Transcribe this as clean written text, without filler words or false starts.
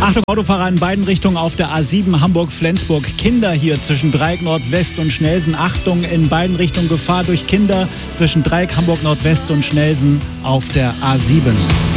Achtung, Autofahrer in beiden Richtungen auf der A7 Hamburg-Flensburg. Kinder hier zwischen Dreieck Nordwest und Schnelsen. Achtung, in beiden Richtungen Gefahr durch Kinder zwischen Dreieck Hamburg Nordwest und Schnelsen auf der A7.